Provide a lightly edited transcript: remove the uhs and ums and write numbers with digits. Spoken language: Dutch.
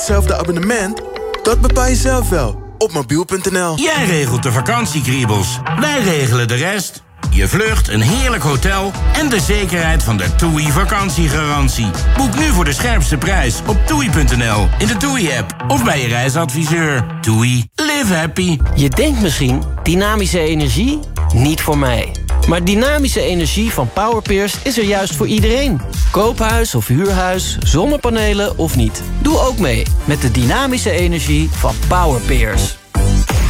hetzelfde abonnement? Dat bepaal je zelf wel op mobiel.nl. Jij regelt de vakantiekriebels. Wij regelen de rest. Je vlucht, een heerlijk hotel en de zekerheid van de TUI vakantiegarantie. Boek nu voor de scherpste prijs op toei.nl, in de TUI-app of bij je reisadviseur. TUI. Live happy. Je denkt misschien, dynamische energie? Niet voor mij. Maar dynamische energie van Powerpeers is er juist voor iedereen. Koophuis of huurhuis, zonnepanelen of niet. Doe ook mee met de dynamische energie van Powerpeers.